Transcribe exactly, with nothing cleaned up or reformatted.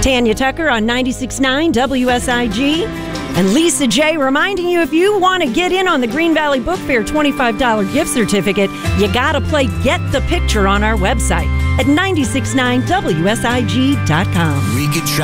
Tanya Tucker on ninety-six point nine W S I G. And Lisa J. reminding you, if you want to get in on the Green Valley Book Fair twenty-five dollars gift certificate, you got to play Get the Picture on our website at nine six nine W S I G dot com. We could try